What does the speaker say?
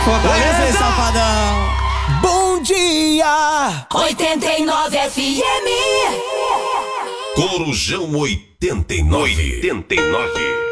Fortaleza, esse safadão. Bom dia! 89 FM. Corujão 89.